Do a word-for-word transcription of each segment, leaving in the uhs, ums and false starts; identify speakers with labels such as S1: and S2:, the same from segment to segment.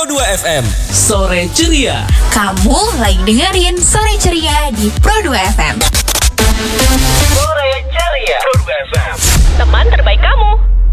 S1: dua F M, Sore Ceria.
S2: Kamu lagi dengerin Sore Ceria di Pro dua F M.
S3: Sore Ceria Pro dua F M, teman terbaik kamu.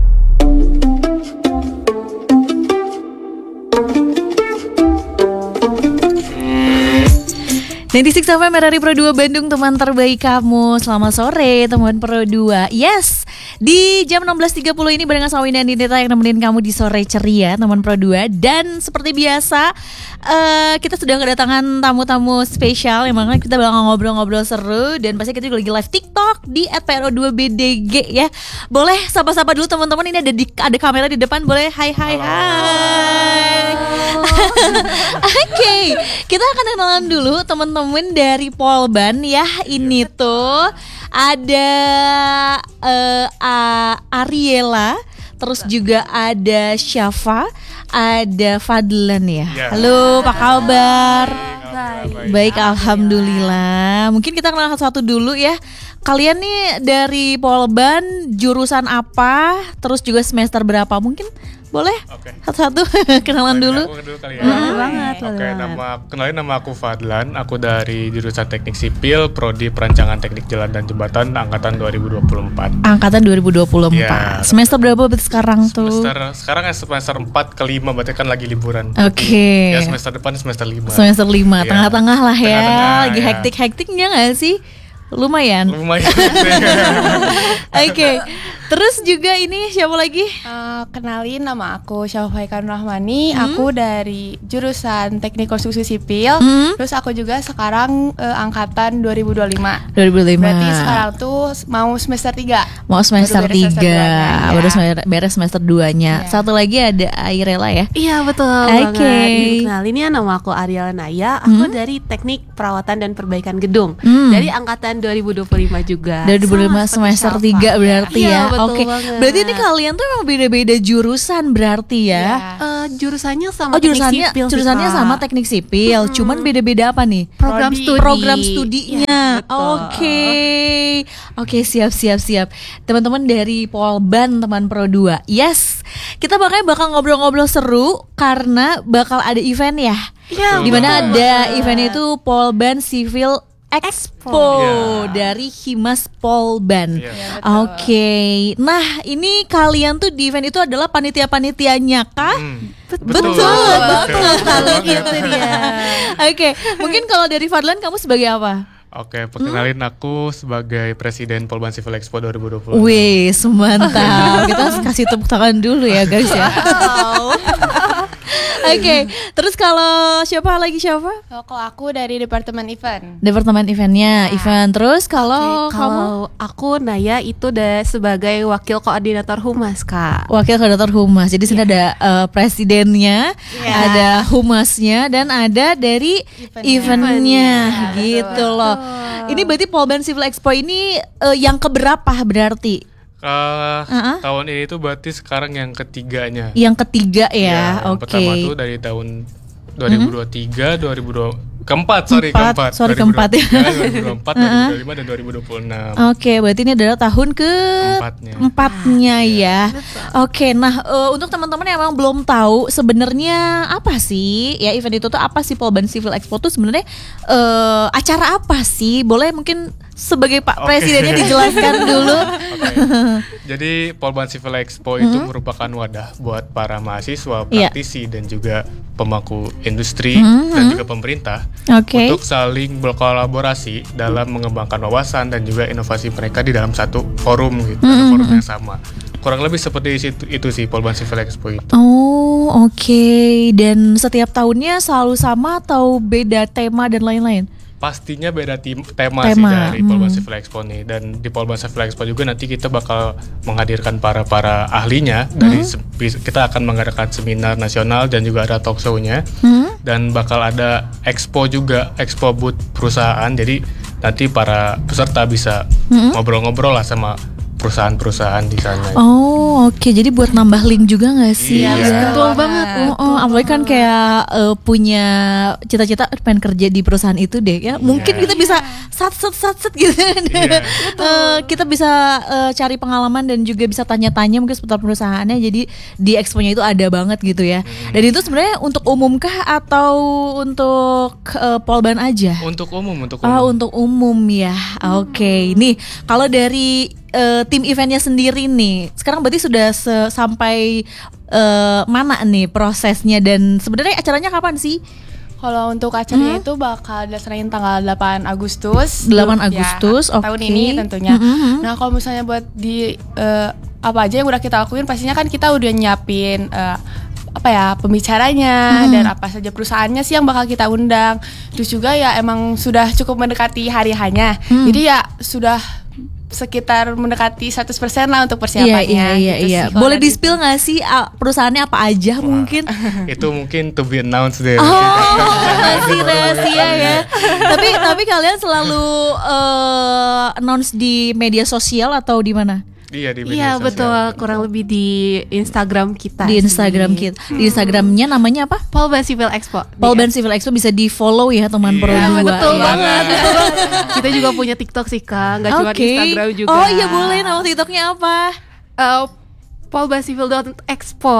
S4: sembilan puluh enam F M R R I Pro dua Bandung, teman terbaik kamu. Selamat sore teman Pro dua. Yes, di jam enam belas tiga puluh ini barengan sama Windy dan Dinita yang nemenin kamu di Sore Ceria teman Pro dua. Dan seperti biasa uh, kita sudah kedatangan tamu-tamu spesial yang mana kita bakal ngobrol-ngobrol seru. Dan pasti kita juga lagi live TikTok di at P R O dua B D G ya. Boleh sapa-sapa dulu teman-teman, ini ada di, ada kamera di depan. Boleh hai hai hai. Oke, okay, kita akan kenalan dulu teman-teman dari Polban ya. Ini tuh ada uh, uh, Ariela, terus juga ada Syafa, ada Fadlan ya. Ya. Halo, apa kabar? Baik, Baik alhamdulillah. Mungkin kita kenal satu-satu dulu ya. Kalian nih dari Polban jurusan apa? Terus juga semester berapa? Mungkin boleh okay. Satu-satu kenalan dulu. Aku dulu kali ya.
S5: Boleh banget.
S6: Oke, okay, nama kenalin nama aku Fadlan. Aku dari jurusan Teknik Sipil, Prodi Perancangan Teknik Jalan dan Jembatan angkatan dua ribu dua puluh empat.
S4: Angkatan dua ribu dua puluh empat. Yeah. Semester berapa berarti sekarang tuh?
S6: Semester sekarang semester empat ke lima, berarti kan lagi liburan.
S4: Oke. Okay.
S6: Ya semester depan semester lima.
S4: Semester lima, yeah. Tengah-tengah lah ya. Tengah-tengah, lagi ya. Hektik-hektiknya enggak sih? Lumayan.
S6: Lumayan.
S4: Oke. Okay. Terus juga ini siapa lagi?
S5: Uh, kenalin, nama aku Syafaikan Rahmani. Hmm? Aku dari jurusan Teknik Konstruksi Sipil. Hmm? Terus aku juga sekarang uh, angkatan dua ribu dua puluh lima.
S4: dua ribu dua puluh lima.
S5: Berarti sekarang tuh mau semester tiga.
S4: Mau semester tiga. Baru beres semester dua-nya. Ya. Satu lagi ada Airela ya?
S7: Iya betul
S4: okay.
S7: banget. Kenalin ya, nama aku Ariela Naya. Aku hmm? dari Teknik Perawatan dan Perbaikan Gedung. Hmm. Dari angkatan dua ribu dua puluh lima juga.
S4: dua ribu dua puluh lima semester tiga berarti ya.
S7: ya.
S4: Oke. Okay. Berarti ini kalian tuh emang beda-beda jurusan berarti ya?
S7: Yeah. Uh, jurusannya sama
S4: oh,
S7: teknik
S4: jurusannya,
S7: sipil.
S4: Jurusannya sama teknik sipil, hmm. cuman beda-beda apa nih?
S7: Program studi.
S4: Program studinya.
S7: Yeah,
S4: Oke. Okay. Oke, okay, siap siap siap. Teman-teman dari Polban, teman Pro dua. Yes. Kita bakal bakal ngobrol-ngobrol seru karena bakal ada event ya.
S7: Yeah,
S4: di mana ada event itu Polban Civil Expo, Expo. Yeah. Dari Himas Polban. Yeah. Oke, okay. Nah ini kalian tuh di event itu adalah panitia-panitianya kah? Hmm. Betul, betul banget kali itu dia. Oke, mungkin kalau dari Fadlan kamu sebagai apa?
S6: Oke, perkenalin hmm? aku sebagai Presiden Polban Civil Expo dua ribu dua puluh.
S4: Wih, mantap. Kita harus kasih tepuk tangan dulu ya guys ya. Oke, okay. Terus kalau siapa lagi siapa?
S5: Oh, kalau aku dari Departemen Event.
S4: Departemen eventnya, nah. event. Terus kalau
S7: okay, kalau aku Naya itu udah sebagai Wakil Koordinator Humas, Kak.
S4: Wakil Koordinator Humas. Jadi yeah. sini ada uh, presidennya, yeah. ada humasnya, dan ada dari eventnya, eventnya. Yeah, gitu betul, loh. Betul. Ini berarti Polban Civil Expo ini uh, yang keberapa berarti?
S6: Uh, uh-huh. Tahun ini tuh berarti sekarang yang ketiganya.
S4: Yang ketiga ya,
S6: ya
S4: oke.
S6: Okay. Pertama tuh dari tahun dua ribu dua puluh tiga, dua ribu dua keempat, sorry
S4: Empat,
S6: keempat,
S4: sorry keempat ya.
S6: dua ribu dua puluh empat, dua ribu dua puluh lima dan dua ribu dua puluh enam.
S4: Oke, okay, berarti ini adalah tahun ke
S6: empatnya,
S4: empatnya ya. Oke, okay, nah uh, untuk teman-teman yang memang belum tahu sebenarnya apa sih ya event itu tuh apa sih Polban Civil Expo tuh sebenarnya uh, acara apa sih? Boleh mungkin sebagai Pak okay. Presidennya dijelaskan dulu.
S6: Okay. Jadi Polban Civil Expo itu mm-hmm. merupakan wadah buat para mahasiswa, praktisi yeah. dan juga pemangku industri mm-hmm. dan juga pemerintah okay. untuk saling berkolaborasi dalam mengembangkan wawasan dan juga inovasi mereka di dalam satu forum gitu, mm-hmm. forum yang sama. Kurang lebih seperti itu, itu sih Polban Civil Expo itu.
S4: Oh, oke. Okay. Dan setiap tahunnya selalu sama atau beda tema dan lain-lain?
S6: Pastinya beda tim, tema,
S4: tema
S6: sih dari
S4: hmm.
S6: Polban Civil Expo nih. Dan di Polban Civil Expo juga nanti kita bakal menghadirkan para-para ahlinya. Dari hmm. se- kita akan mengadakan seminar nasional dan juga ada talk show-nya. Hmm. Dan bakal ada expo juga, expo booth perusahaan. Jadi nanti para peserta bisa hmm. ngobrol-ngobrol lah sama perusahaan-perusahaan di sana.
S4: Oh oke, okay. Jadi buat nambah link juga nggak sih?
S6: Iya,
S7: betul banget.
S4: Oh, oh, apalagi kan kayak uh, punya cita-cita pengen kerja di perusahaan itu deh ya. Mungkin
S6: Iya.
S4: kita bisa sat set sat set gitu.
S6: Iya.
S4: Uh, kita bisa uh, cari pengalaman dan juga bisa tanya-tanya mungkin seputar perusahaannya. Jadi di expo-nya itu ada banget gitu ya. Dan itu sebenarnya untuk umum kah atau untuk uh, Polban aja?
S6: Untuk umum, untuk umum.
S4: Oh, untuk umum ya. Oke. Okay. Nih, kalau dari uh, tim eventnya sendiri nih, sekarang berarti sudah se- sampai uh, mana nih prosesnya dan sebenarnya acaranya kapan sih?
S5: Kalau untuk acaranya itu bakal dilaksanain tanggal delapan Agustus.
S4: delapan Agustus,
S5: ya,
S4: oke.
S5: tahun ini tentunya.
S4: Mm-hmm.
S5: Nah, kalau misalnya buat di uh, apa aja yang udah kita lakuin, pastinya kan kita udah nyiapin uh, apa ya pembicaranya
S4: hmm.
S5: dan apa saja perusahaannya sih yang bakal kita undang. Terus juga ya emang sudah cukup mendekati hari hanya. Hmm. Jadi ya sudah sekitar mendekati seratus persen lah untuk persiapannya.
S4: Iya iya
S5: gitu
S4: iya.
S5: sih,
S4: Boleh di-spill nggak sih uh, perusahaannya apa aja? Wah, mungkin?
S6: Itu mungkin to be announced deh.
S4: Oh, masih rahasia ya. tapi tapi kalian selalu uh, announce di media sosial atau di mana?
S6: Iya di media
S7: Iya
S6: sosial.
S7: betul, kurang lebih di Instagram kita.
S4: Di
S7: sih.
S4: Instagram kita. Di Instagramnya namanya apa?
S7: Polban Civil Expo.
S4: Polban Civil Expo bisa di follow ya teman
S6: Iya,
S4: Pro dua.
S7: Betul
S4: ya.
S7: banget. Kita juga punya TikTok sih Kak, nggak cuma
S4: Oke.
S7: Instagram juga.
S4: Oh iya boleh, nama TikToknya apa?
S7: Uh, polbancivil.expo.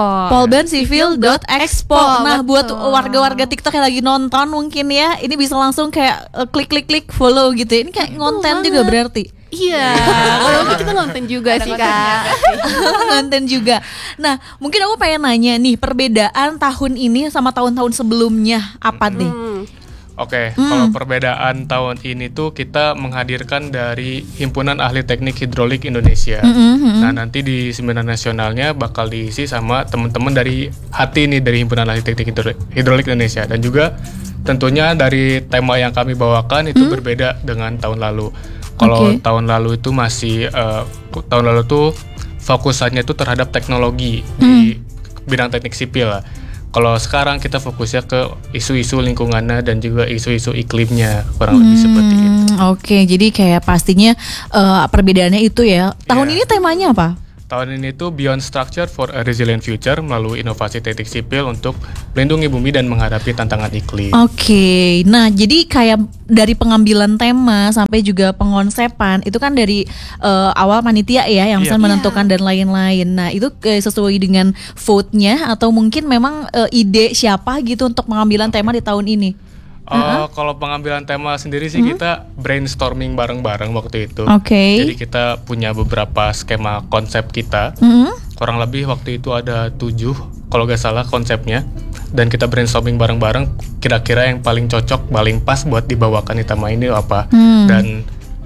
S4: polbancivil.expo. Nah,
S7: betul.
S4: buat warga-warga TikTok yang lagi nonton mungkin ya, ini bisa langsung kayak uh, klik-klik-klik follow gitu. Ini kayak ngonten juga berarti.
S7: Iya, kalau kita nonton juga sih Kak.
S4: Ngonten juga. Nah, mungkin aku pengen nanya nih, perbedaan tahun ini sama tahun-tahun sebelumnya apa nih?
S7: Hmm.
S6: Oke, kalau perbedaan tahun ini tuh kita menghadirkan dari Himpunan Ahli Teknik Hidrolik Indonesia. Nah, nanti di seminar nasionalnya bakal diisi sama teman-teman dari H T I nih, dari Himpunan Ahli Teknik Hidrolik, Hidrolik Indonesia. Dan juga tentunya dari tema yang kami bawakan itu berbeda dengan tahun lalu. Kalau
S4: Oke.
S6: tahun lalu itu masih uh, tahun lalu tuh fokusannya itu terhadap teknologi di bidang teknik sipil lah. Kalau sekarang kita fokusnya ke isu-isu lingkungannya dan juga isu-isu iklimnya, kurang lebih seperti itu.
S4: Oke, jadi kayak pastinya uh, perbedaannya itu ya. Tahun
S6: Iya.
S4: ini temanya apa?
S6: Tahun ini tuh Beyond Structure for a Resilient Future melalui inovasi teknik sipil untuk melindungi bumi dan menghadapi tantangan iklim.
S4: Oke, nah jadi kayak dari pengambilan tema sampai juga pengonsepan itu kan dari uh, awal panitia ya yang bisa
S6: Iya.
S4: menentukan dan lain-lain. Nah itu uh, sesuai dengan vote-nya atau mungkin memang uh, ide siapa gitu untuk pengambilan tema di tahun ini?
S6: Uh, Kalau pengambilan tema sendiri sih kita brainstorming bareng-bareng waktu itu.
S4: Oke.
S6: Jadi kita punya beberapa skema konsep kita.
S4: Mhm.
S6: Kurang lebih waktu itu ada tujuh kalau gak salah konsepnya. Dan kita brainstorming bareng-bareng kira-kira yang paling cocok, paling pas buat dibawakan di tema ini apa.
S4: Hmm.
S6: Dan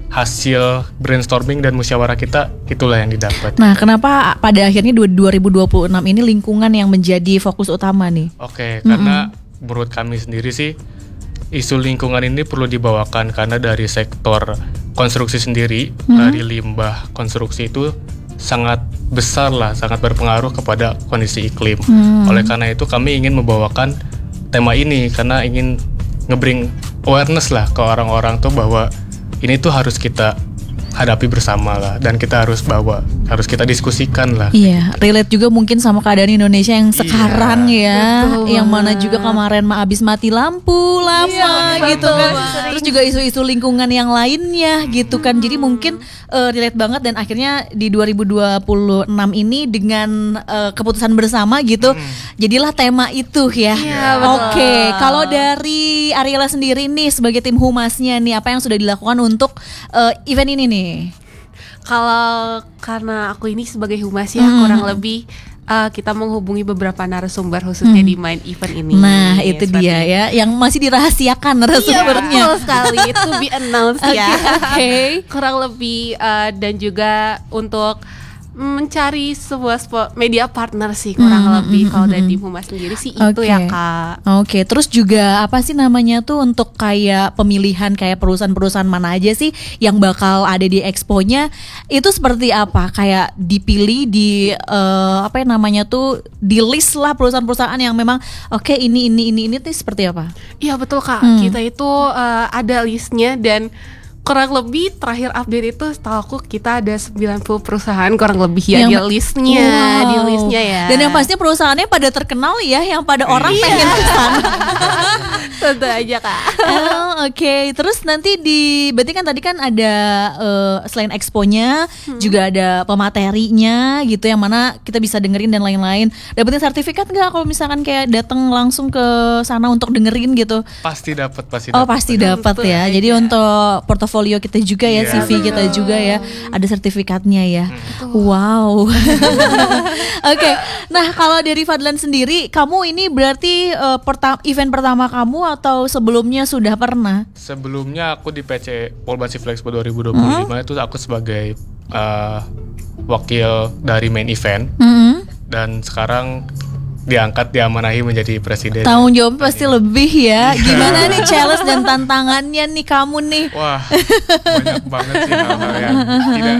S6: hasil brainstorming dan musyawarah kita itulah yang didapat.
S4: Nah kenapa pada akhirnya dua ribu dua puluh enam ini lingkungan yang menjadi fokus utama nih?
S6: Oke, karena menurut kami sendiri sih isu lingkungan ini perlu dibawakan karena dari sektor konstruksi sendiri, dari limbah konstruksi itu sangat besar lah, sangat berpengaruh kepada kondisi iklim. Oleh karena itu kami ingin membawakan tema ini karena ingin nge-bring awareness lah ke orang-orang tuh bahwa ini tuh harus kita hadapi bersama lah dan kita harus bawa, harus kita diskusikan lah.
S4: Iya, relate juga mungkin sama keadaan Indonesia yang sekarang ya,
S7: betul
S4: yang mana
S7: banget.
S4: juga kemarin mah abis mati lampu lama
S7: Iya,
S4: gitu
S7: betul
S4: kan.
S7: banget.
S4: Terus juga isu-isu lingkungan yang lainnya gitu kan. Jadi mungkin uh, relate banget dan akhirnya di dua ribu dua puluh enam ini dengan uh, keputusan bersama gitu, jadilah tema itu ya.
S7: Iya, betul.
S4: Oke, kalau dari Ariela sendiri nih sebagai tim humasnya nih apa yang sudah dilakukan untuk uh, event ini nih?
S7: Kalau karena aku ini sebagai humas ya kurang lebih uh, kita menghubungi beberapa narasumber khususnya di main event ini.
S4: Nah,
S7: Ya,
S4: itu
S7: seperti
S4: dia ya, yang masih dirahasiakan
S7: Iya,
S4: narasumbernya.
S7: betul sekali itu be announced ya.
S4: Oke.
S7: Kurang lebih uh, dan juga untuk mencari sebuah spo- media partner sih kurang
S4: Hmm,
S7: lebih
S4: hmm,
S7: kalau
S4: hmm,
S7: dari
S4: hmm.
S7: tim humas sendiri sih itu
S4: Oke.
S7: ya Kak.
S4: Oke, terus juga apa sih namanya tuh untuk kayak pemilihan kayak perusahaan-perusahaan mana aja sih yang bakal ada di expo-nya itu seperti apa? Kayak dipilih di eh, apa yang namanya tuh di list lah perusahaan-perusahaan yang memang oke ini ini ini ini tuh seperti apa?
S7: Iya betul Kak,
S4: Hmm.
S7: kita itu uh, ada listnya dan kurang lebih terakhir update itu setahu aku kita ada sembilan puluh perusahaan kurang lebih ya
S4: Yang-
S7: di listnya,
S4: Wow.
S7: di listnya ya.
S4: Dan yang pastinya perusahaannya pada terkenal ya, yang pada orang
S7: Iya.
S4: pengen kesana.
S7: tentu aja Kak.
S4: Oh, oke. Terus nanti di berarti kan tadi kan ada eh, selain exponya juga ada pematerinya gitu yang mana kita bisa dengerin dan lain-lain. Dapetin sertifikat nggak kalau misalkan kayak datang langsung ke sana untuk dengerin gitu?
S6: Pasti dapat, pasti
S4: Oh,
S6: dapat.
S4: pasti dapat ya. Jadi untuk portofolio kita juga ya,
S6: Iya,
S4: C V kita juga ya, ada sertifikatnya ya.
S6: Hmm.
S4: Wow. Oke. Nah, kalau dari Fadlan sendiri, kamu ini berarti eh, perta- event pertama kamu atau sebelumnya sudah pernah?
S6: Sebelumnya aku di P C Polban Civil Expo dua ribu dua puluh lima itu aku sebagai uh, wakil dari main event,
S4: Mm-hmm.
S6: dan sekarang diangkat diamanahi menjadi presiden.
S4: Tanggung jawab pasti lebih ya. Gimana nih challenge dan tantangannya nih kamu nih?
S6: Wah, banyak banget sih hal-hal yang tidak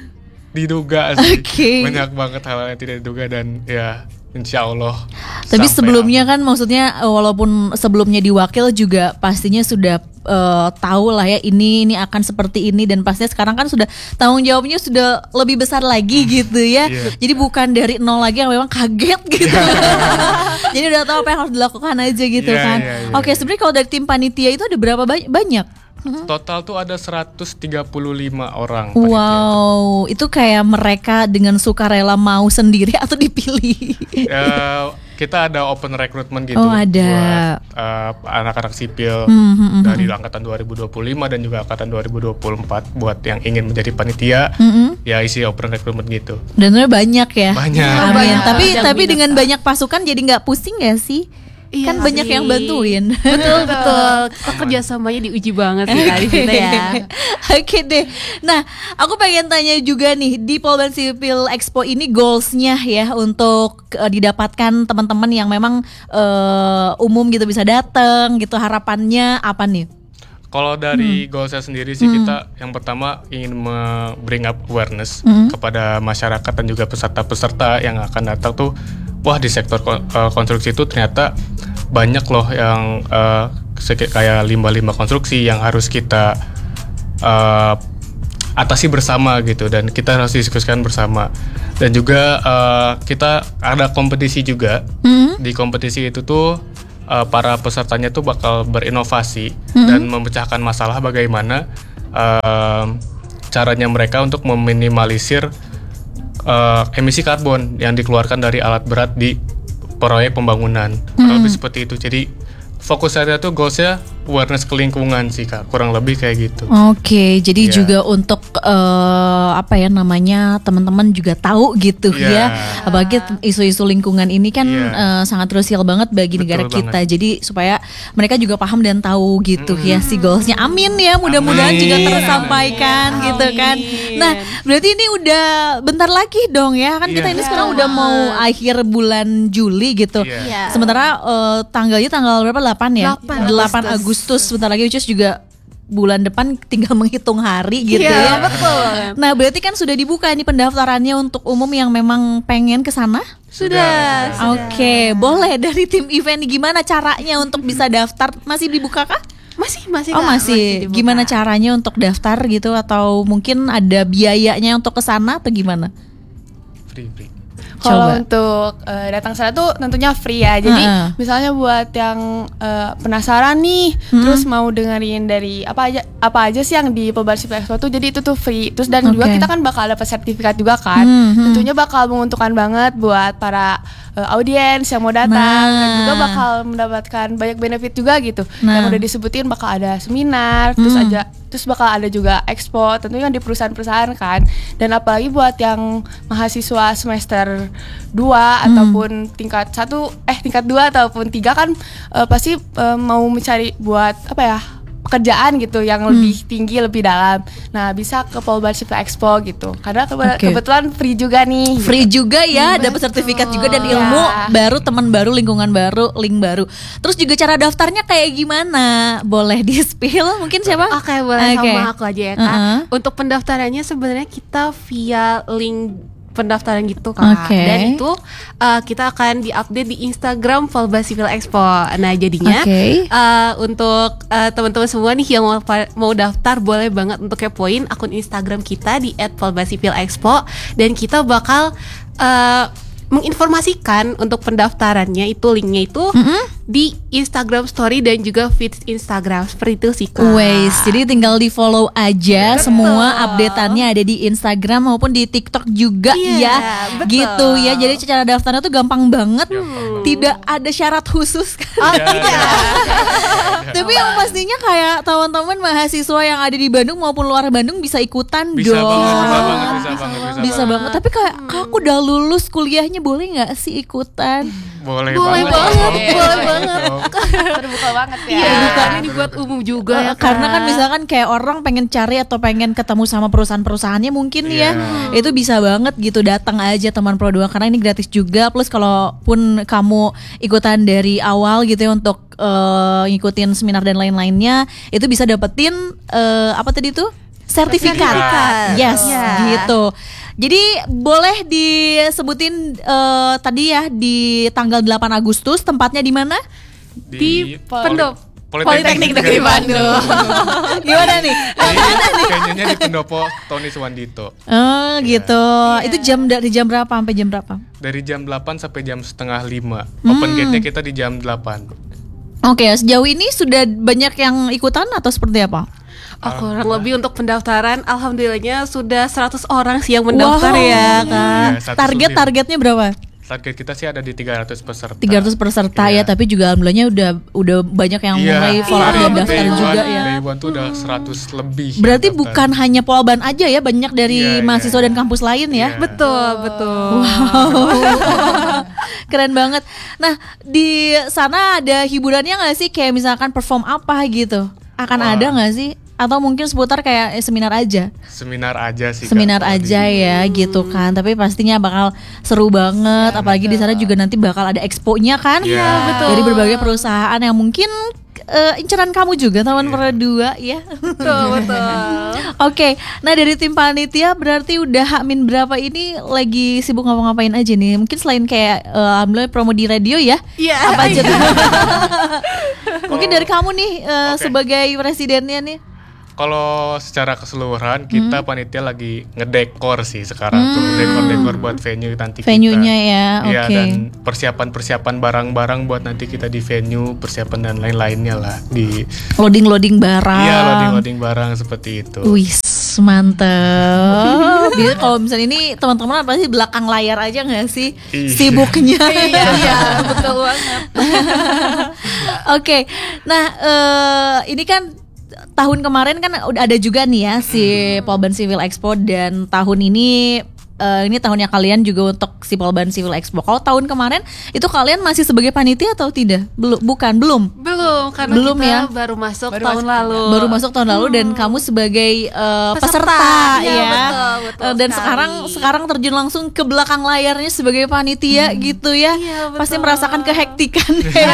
S6: diduga sih.
S4: Oke.
S6: Banyak banget hal yang tidak diduga dan ya insya Allah.
S4: Tapi
S6: sampai
S4: sebelumnya kan maksudnya eh, walaupun sebelumnya diwakil juga pastinya sudah eh, tahu lah ya ini ini akan seperti ini, dan pastinya sekarang kan sudah tanggung jawabnya sudah lebih besar lagi gitu ya.
S6: Iya.
S4: Jadi bukan dari nol lagi yang memang kaget gitu. Jadi udah tahu apa yang harus dilakukan aja gitu
S6: Iya,
S4: kan.
S6: iya, iya,
S4: Oke,
S6: iya.
S4: sebenarnya kalau dari tim panitia itu ada berapa ba- banyak?
S6: Total tuh ada seratus tiga puluh lima orang panitia.
S4: Wow, itu kayak mereka dengan sukarela mau sendiri atau dipilih?
S6: Eh, kita ada open recruitment gitu
S4: Oh, ada.
S6: buat eh, anak-anak sipil
S4: Hmm, hmm, hmm,
S6: dari angkatan dua ribu dua puluh lima dan juga angkatan dua ribu dua puluh empat buat yang ingin menjadi panitia.
S4: Mm-mm.
S6: Ya isi open recruitment gitu.
S4: Dan sebenarnya banyak ya.
S6: Banyak.
S4: Amin.
S7: Banyak.
S4: Tapi
S7: Banyak
S4: tapi
S7: minus,
S4: dengan
S7: Kak.
S4: banyak pasukan jadi nggak pusing gak sih?
S7: Iya
S4: Kan banyak
S7: sih.
S4: yang bantuin.
S7: Betul betul. Kita kerjasamanya diuji banget sih kali kita ya.
S4: Oke deh. Nah, aku pengen tanya juga nih, di Polban Civil Expo ini goalsnya ya untuk eh, didapatkan teman-teman yang memang eh, umum gitu bisa datang gitu, harapannya apa nih?
S6: Kalau dari goal saya sendiri sih, kita yang pertama ingin me- bring up awareness kepada masyarakat dan juga peserta-peserta yang akan datang tuh, wah di sektor kon- eh, konstruksi itu ternyata banyak loh yang eh, seki- kayak limbah-limbah konstruksi yang harus kita eh, atasi bersama gitu, dan kita harus diskusikan bersama. Dan juga eh, kita ada kompetisi juga. Di kompetisi itu tuh uh, para pesertanya tuh bakal berinovasi dan memecahkan masalah bagaimana uh, caranya mereka untuk meminimalisir uh, emisi karbon yang dikeluarkan dari alat berat di proyek pembangunan. Kurang lebih seperti itu. Jadi fokus saya tuh goalsnya awareness ke lingkungan sih Kak, kurang lebih kayak gitu.
S4: Oke, jadi
S6: Iya.
S4: juga untuk eh, apa ya namanya, teman-teman juga tahu gitu
S6: Iya.
S4: ya. Apalagi isu-isu lingkungan ini kan
S6: Iya.
S4: eh, sangat krusial banget bagi
S6: Betul
S4: negara
S6: banget.
S4: kita. Jadi supaya mereka juga paham dan tahu gitu ya si goalsnya. Amin ya, mudah-mudahan
S6: Amin.
S4: juga tersampaikan gitu kan. Nah, berarti ini udah bentar lagi dong ya. Kan kita
S6: Iya.
S4: ini sekarang udah mau akhir bulan Juli gitu.
S6: Iya.
S7: Iya.
S4: Sementara eh, tanggalnya tanggal berapa? delapan ya?
S7: delapan
S4: delapan
S7: Agustus.
S4: Agustus sebentar lagi, which is juga bulan depan tinggal menghitung hari gitu
S7: Iya,
S4: ya.
S7: betul.
S4: Nah, berarti kan sudah dibuka ini pendaftarannya untuk umum yang memang pengen ke sana?
S7: Sudah.
S4: Oke, boleh dari tim event nih, gimana caranya untuk bisa daftar? Masih dibuka kah?
S7: Masih masih
S4: Oh,
S7: Kak,
S4: masih.
S7: dibuka.
S4: Gimana caranya untuk daftar gitu, atau mungkin ada biayanya untuk ke sana atau gimana?
S6: Free, free.
S5: Kalau
S4: Coba.
S5: untuk eh, datang sana tuh tentunya free ya. Jadi
S4: Heeh.
S5: misalnya buat yang eh, penasaran nih,
S4: Hmm.
S5: terus mau dengerin dari apa aja apa aja sih yang di Polban Civil Expo tuh, jadi itu tuh free. Terus dan juga
S4: Oke.
S5: kita kan bakal dapat sertifikat juga kan.
S4: Hmm, hmm.
S5: Tentunya bakal menguntungkan banget buat para eh, audiens yang mau datang, dan
S4: Nah.
S5: juga bakal mendapatkan banyak benefit juga gitu.
S4: Nah.
S5: Yang udah disebutin bakal ada seminar, terus
S4: Hmm.
S5: aja terus bakal ada juga expo, tentunya di perusahaan-perusahaan kan. Dan apalagi buat yang mahasiswa semester dua ataupun tingkat satu eh tingkat dua ataupun tiga kan eh, pasti eh, mau mencari buat apa ya, pekerjaan gitu yang lebih tinggi, lebih dalam. Nah, bisa ke Polban Civil Expo gitu. Karena kebe-
S4: Oke.
S5: kebetulan free juga nih.
S4: Free juga ya, dapat sertifikat juga dan ilmu
S5: Ya.
S4: baru, teman baru, lingkungan baru, link baru. Terus juga cara daftarnya kayak gimana? Boleh di spill mungkin siapa?
S7: Oke, boleh
S4: Oke.
S7: sama aku aja ya Kak.
S4: Uh-uh.
S7: Untuk pendaftarannya sebenarnya kita via link pendaftaran gitu Kak.
S4: Okay.
S7: Dan itu uh, kita akan diupdate di Instagram Polban Civil Expo. Nah jadinya
S4: Okay.
S7: uh, untuk uh, teman-teman semua nih yang mau, mau daftar boleh banget untuk kepoin akun Instagram kita di et polban civil expo dan kita bakal uh, menginformasikan untuk pendaftarannya itu linknya itu mm-hmm. di Instagram Story dan juga feed Instagram seperti itu sih Kak.
S4: Wes, jadi tinggal di follow aja. Betul. Semua updateannya ada di Instagram maupun di TikTok juga
S7: yeah,
S4: ya.
S7: Betul.
S4: Gitu ya. Jadi cara daftarnya tuh gampang banget.
S6: Hmm.
S4: Tidak ada syarat khusus kan.
S7: Oh tidak.
S4: Tapi yang pastinya kayak teman-teman mahasiswa yang ada di Bandung maupun luar Bandung bisa ikutan
S6: bisa
S4: dong.
S6: Banget, bisa banget, bisa banget, bisa,
S4: bisa banget. banget. Tapi kayak kak, aku udah lulus kuliahnya, boleh nggak sih ikutan?
S6: Boleh,
S7: boleh
S6: banget,
S7: banget,
S6: boleh,
S7: boleh
S6: banget.
S5: Terbuka banget ya.
S7: Iya, bukannya dibuat umum juga
S4: Uh,
S7: ya,
S4: karena kan
S7: Kak.
S4: misalkan kayak orang pengen cari atau pengen ketemu sama perusahaan-perusahaannya mungkin
S6: Yeah.
S4: ya, itu bisa banget gitu, datang aja teman Pro dua karena ini gratis juga. Plus kalaupun kamu ikutan dari awal gitu ya untuk uh, ngikutin seminar dan lain-lainnya, itu bisa dapetin uh, apa tadi tuh? Sertifikat.
S7: Sertifikat.
S4: Yes,
S7: Yeah.
S4: gitu. Jadi boleh disebutin uh, tadi ya di tanggal delapan Agustus, tempatnya di mana?
S7: Di
S6: Poli-
S7: Pendop
S6: Politeknik
S7: Negeri Bandung.
S4: Gimana nih?
S6: Kayaknya di Pendopo Tony Suwandito.
S4: Oh gitu. Itu jam dari jam berapa sampai jam berapa?
S6: Dari jam delapan sampai jam setengah lima. Open gate-nya kita di jam delapan.
S4: Oke, sejauh ini sudah banyak yang ikutan atau seperti apa?
S7: Oh, kurang lebih untuk pendaftaran alhamdulillahnya sudah seratus orang sih yang mendaftar
S4: Wow.
S7: ya Kak.
S6: Iya, seratus
S4: Target
S6: lebih.
S4: targetnya berapa?
S6: Target kita sih ada di tiga ratus peserta.
S4: tiga ratus peserta ya,
S6: Iya.
S4: tapi juga alhamdulillahnya udah udah banyak yang
S6: Iya,
S4: mulai follow up
S6: dari
S4: dan daftar
S6: day
S4: juga
S6: one-
S4: ya.
S6: Day one tuh udah seratus lebih. yang
S4: Berarti
S6: daftar.
S4: bukan hanya Polban aja ya, banyak dari
S6: Iya,
S4: mahasiswa
S6: iya.
S4: dan kampus lain ya.
S6: Iya.
S7: Betul, betul.
S4: Keren banget. Nah, di sana ada hiburannya nggak sih? Kayak misalkan perform apa gitu? Akan
S6: Wah.
S4: ada nggak sih? Atau mungkin seputar kayak eh, seminar aja?
S6: Seminar aja sih. Kak,
S4: Seminar
S6: kalau
S4: aja
S6: di-
S4: ya gitu kan. Tapi pastinya bakal seru banget. Apalagi di sana juga nanti bakal ada expo-nya kan.
S6: Iya,
S7: betul.
S4: Dari berbagai perusahaan yang mungkin eh, inceran kamu juga teman
S6: Iya.
S4: Pro dua ya.
S7: Betul, betul.
S4: Oke, nah dari tim panitia berarti udah Hamin berapa ini lagi sibuk ngapa-ngapain aja nih? Mungkin selain kayak eh, alhamdulillah promo di radio ya.
S7: Iya.
S4: Apa aja tuh? Mungkin dari kamu nih eh,
S6: Oke.
S4: sebagai presidennya nih.
S6: Kalau secara keseluruhan kita panitia lagi ngedekor sih sekarang tuh dekor-dekor buat venue nanti
S4: Venue-nya
S6: kita.
S4: ya,
S6: Iya,
S4: oke.
S6: dan persiapan-persiapan barang-barang buat nanti kita di venue, persiapan dan lain-lainnya lah di
S4: Loading-loading barang.
S6: iya loading-loading barang seperti itu.
S4: Wih, mantep. Dia kalau misalnya ini teman-teman pasti belakang layar aja nggak sih
S6: Iya.
S4: sibuknya?
S7: Iya, iya, betul banget.
S4: Oke, nah eh, ini kan tahun kemarin kan udah ada juga nih ya si Polban Civil Expo, dan tahun ini eh, ini tahunnya kalian juga untuk si Polban Civil Expo. Kalau tahun kemarin itu kalian masih sebagai panitia atau tidak? Belum, bukan, belum.
S7: Belum, karena
S4: Belum
S7: kita
S4: ya?
S7: baru masuk
S5: Baru
S7: tahun
S5: masuk.
S7: lalu.
S4: Baru masuk tahun lalu dan kamu sebagai eh, peserta,
S7: Peserta,
S4: ya.
S7: iya, betul, betul
S4: Eh, dan
S7: sekali.
S4: sekarang sekarang terjun langsung ke belakang layarnya sebagai panitia gitu ya.
S7: Iya, betul.
S4: Pasti merasakan kehektikan ya.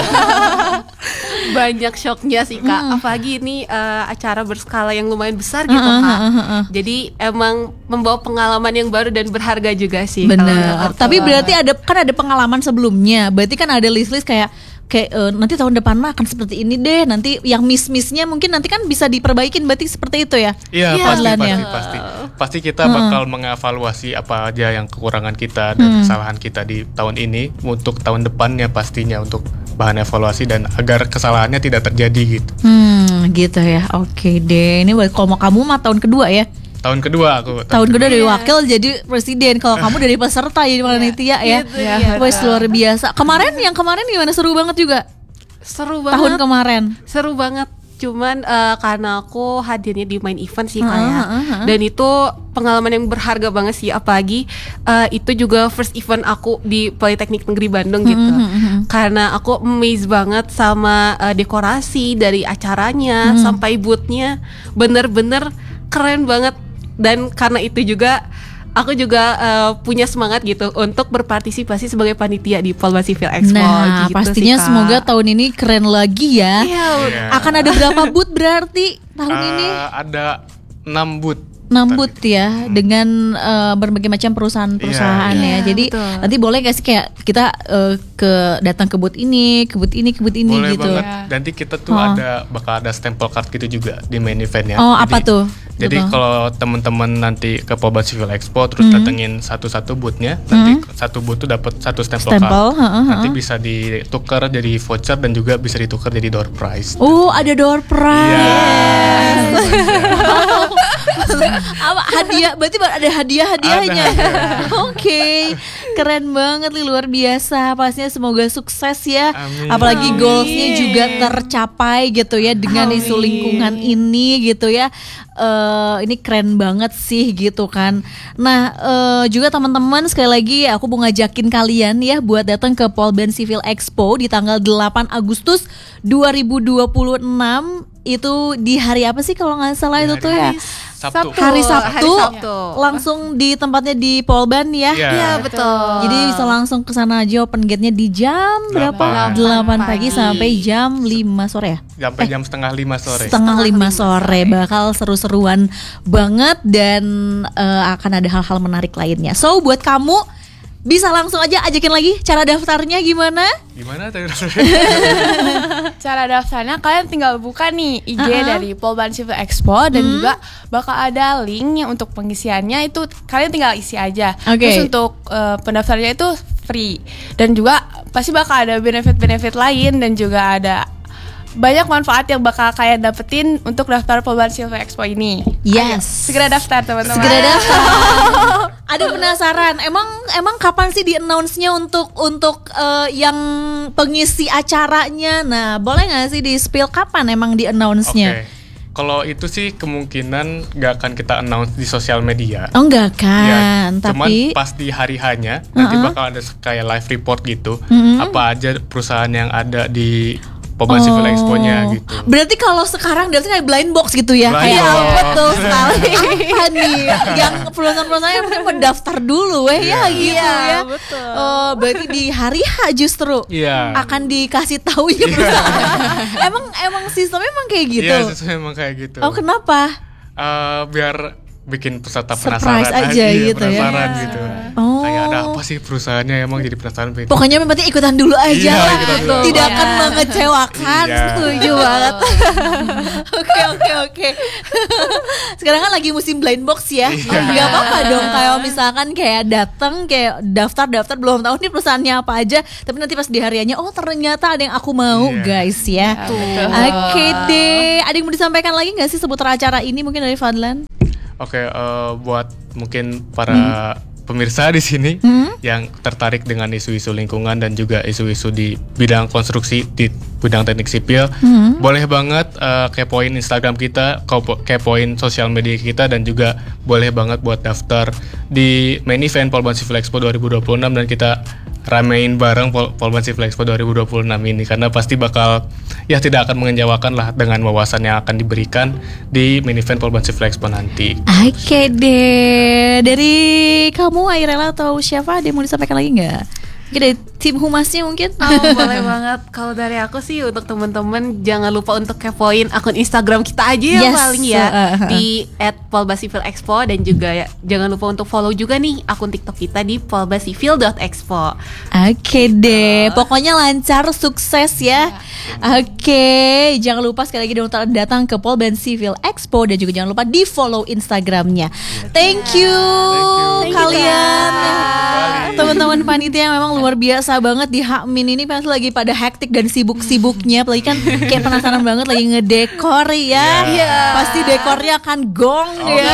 S7: Banyak shocknya sih Kak. Apalagi ini eh, acara berskala yang lumayan besar gitu
S4: Heeh,
S7: Kak.
S4: heeh, heeh.
S7: Jadi emang membawa pengalaman yang baru dan berharga juga sih. kalau
S4: Bener.
S7: menurut aku.
S4: Tapi berarti ada kan ada pengalaman sebelumnya. Berarti kan ada list-list kayak kayak eh, nanti tahun depan mah akan seperti ini deh. Nanti yang miss-missnya mungkin nanti kan bisa diperbaikin. Berarti seperti itu ya.
S6: Iya,
S7: Iya,
S6: pasti,
S4: Lan-ya.
S6: pasti, pasti. Pasti kita bakal mengevaluasi apa aja yang kekurangan kita dan kesalahan kita di tahun ini untuk tahun depannya pastinya untuk bahan evaluasi dan agar kesalahannya tidak terjadi gitu.
S4: Hmm, gitu ya. Oke deh. Ini buat kalau mau kamu mah tahun kedua ya.
S6: Tahun kedua aku.
S4: Tahun kedua dari wakil jadi presiden. Kalau kamu dari peserta jadi panitia ya.
S7: Gitu dia.
S4: Wes luar biasa. Kemarin yang kemarin gimana, seru banget juga.
S7: Seru
S4: Tahun
S7: banget.
S4: kemarin.
S7: Seru banget. Cuman eh, karena aku hadirnya di main event sih kayak,
S4: Heeh, heeh, heeh.
S7: dan itu pengalaman yang berharga banget sih. Apalagi eh, itu juga first event aku di Politeknik Negeri Bandung gitu. Karena aku amazed banget sama eh, dekorasi dari acaranya sampai boothnya, bener-bener keren banget. Dan karena itu juga aku juga eh, punya semangat gitu untuk berpartisipasi sebagai panitia di Polban Civil Expo.
S4: Nah,
S7: gitu
S4: pastinya
S7: sih, Kak.
S4: semoga tahun ini keren lagi ya.
S7: Iya,
S6: Iya.
S4: Akan ada berapa booth berarti tahun
S6: Eh,
S4: ini?
S6: ada enam booth.
S4: nambut ya dengan uh, berbagai macam perusahaan-perusahaan
S6: Iya,
S4: ya. Jadi
S7: betul.
S4: nanti boleh nggak sih kayak kita uh, ke datang ke booth ini, ke booth ini, ke booth ini
S6: Boleh
S4: gitu.
S6: banget. Nanti kita tuh
S4: Oh.
S6: ada bakal ada stempel card gitu juga di main eventnya.
S4: Oh,
S6: Jadi-
S4: apa tuh?
S6: Jadi
S4: Betul.
S6: kalau teman-teman nanti ke Polban Civil Expo terus
S4: Hmm.
S6: datengin satu-satu boothnya, nanti satu booth tuh dapat satu stempel,
S4: Stempel,
S6: card.
S4: heeh,
S6: Nanti
S4: heeh.
S6: bisa ditukar jadi voucher dan juga bisa ditukar jadi door prize.
S4: Oh, ada door prize.
S6: Iya.
S4: Apa hadiah? Berarti ada hadiah-hadiahnya.
S6: Ada,
S4: Oke, keren banget nih, luar biasa. Pastinya semoga sukses ya.
S6: Amin.
S4: Apalagi
S5: Amin.
S4: goalsnya juga tercapai gitu ya dengan isu
S5: Amin.
S4: lingkungan ini gitu ya. Eh, ini keren banget sih gitu kan. Nah eh, juga teman-teman sekali lagi aku mau ngajakin kalian ya buat datang ke Polban Civil Expo di tanggal delapan Agustus dua ribu dua puluh enam. Itu di hari apa sih kalau nggak salah
S6: Di
S4: itu
S6: hari
S4: tuh ya?
S6: Sabtu.
S4: Hari Sabtu,
S7: Hari Sabtu.
S4: langsung di tempatnya di Polban ya.
S6: Iya.
S7: Iya betul.
S4: Jadi bisa langsung ke sana aja, open gate-nya di jam berapa?
S6: Delapan.
S4: delapan pagi
S7: pagi.
S4: sampai jam lima sore ya.
S6: Sampai jam setengah lima sore.
S4: Setengah lima sore bakal seru-seruan banget dan eh, akan ada hal-hal menarik lainnya. So buat kamu bisa langsung aja ajakin lagi cara daftarnya gimana?
S6: Gimana tadi?
S5: Cara daftarnya kalian tinggal buka nih I G
S4: Uh-uh.
S5: dari Polban Civil Expo dan juga bakal ada linknya untuk pengisiannya, itu kalian tinggal isi aja.
S4: Oke.
S5: Terus untuk eh, pendaftarannya itu free dan juga pasti bakal ada benefit-benefit lain dan juga ada banyak manfaat yang bakal kalian dapetin untuk daftar Polban Civil Expo ini. Ayo,
S4: Yes.
S5: segera daftar teman-teman.
S4: Segera daftar. Ada penasaran, emang emang kapan sih di announce-nya untuk untuk eh, yang pengisi acaranya? Nah, boleh nggak sih di spill kapan emang di
S6: Oke.
S4: announce-nya?
S6: Kalau itu sih kemungkinan nggak akan kita announce di sosial media.
S4: Oh enggak kan,
S6: Ya, cuman
S4: tapi
S6: pas di hari hanya nanti
S4: Uh-uh.
S6: bakal ada kayak live report gitu.
S4: Mm-mm.
S6: Apa aja perusahaan yang ada di Polban Civil Expo-nya gitu.
S4: Berarti kalau sekarang dari kayak blind box gitu ya?
S6: Blind
S4: Kayak
S6: box.
S4: betul sekali. Apa nih? Yang perusahaan-perusahaan yang penting mendaftar dulu weh ya gitu ya.
S5: betul.
S4: Oh, berarti di hari H justru
S6: Iya.
S4: akan dikasih tahu ya perusahaan. emang emang sistemnya emang kayak gitu.
S6: Iya, sesuai emang kayak gitu.
S4: Oh, kenapa?
S6: Eh, biar bikin peserta
S4: Surprise
S6: penasaran
S4: aja
S6: iya,
S4: gitu ya.
S6: penasaran gitu.
S4: Oh.
S6: Kayak ada apa sih perusahaannya, emang jadi penasaran pengen-
S4: Pokoknya yang penting ikutan dulu aja
S6: Iya,
S4: lah.
S6: ikutan dulu.
S4: Tidak
S5: Iya.
S4: akan mengecewakan.
S6: Iya.
S4: Setuju banget. Oke oke oke. Sekarang kan lagi musim blind box ya.
S6: Iya.
S4: Gak apa-apa dong kalau misalkan kayak datang kayak daftar-daftar belum tahu nih perusahaannya apa aja, tapi nanti pas di hariannya oh ternyata ada yang aku mau
S6: Iya.
S4: guys ya.
S5: betul.
S4: Oke deh. Ada yang mau disampaikan lagi nggak sih seputar acara ini mungkin dari Fadlan?
S6: Oke, eh, buat mungkin para pemirsa di sini yang tertarik dengan isu-isu lingkungan dan juga isu-isu di bidang konstruksi di bidang teknik sipil, boleh banget eh, kepoin Instagram kita, kepo- kepoin sosial media kita, dan juga boleh banget buat daftar di main event Polban Civil Expo dua ribu dua puluh enam dan kita ramein bareng Pol- Polban Civil Expo dua ribu dua puluh enam ini, karena pasti bakal ya tidak akan mengecewakan lah dengan wawasan yang akan diberikan di main event Polban Civil Expo nanti.
S4: Oke deh. Dari kamu Airela atau siapa ada yang mau disampaikan lagi nggak? Mungkin dari tim humasnya mungkin?
S7: Oh, boleh banget. Kalau dari aku sih untuk teman-teman jangan lupa untuk kepoin akun Instagram kita aja ya
S4: Yes,
S7: paling ya
S4: uh, uh, uh.
S7: di et polban civil expo, dan juga ya, jangan lupa untuk follow juga nih akun TikTok kita di polban civil dot expo.
S4: Oke deh, pokoknya lancar, sukses ya. Oke, jangan lupa sekali lagi datang- datang ke Polban Civil Expo dan juga jangan lupa di follow Instagramnya. Thank you,
S6: Thank you.
S4: kalian,
S6: Thank you.
S4: teman-teman panitia yang memang luar biasa banget di Hakmin ini pasti lagi pada hektik dan sibuk-sibuknya, apalagi kan kayak penasaran banget lagi ngedekor ya.
S6: Iya.
S4: Pasti dekornya akan gong ya.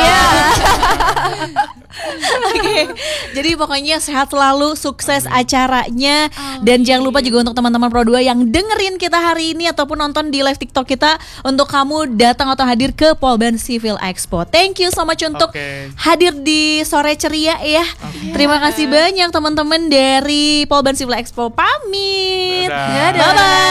S4: Oke, jadi pokoknya sehat selalu, sukses acaranya, dan jangan lupa juga untuk teman-teman Pro dua yang dengerin kita hari ini ataupun nonton di live TikTok kita, untuk kamu datang atau hadir ke Polban Civil Expo. Thank you so much untuk
S6: Oke.
S4: hadir di Sore Ceria ya. Terima kasih banyak teman-teman dari Polban Civil Expo. Pamit.
S6: Dadah.
S4: Bye bye.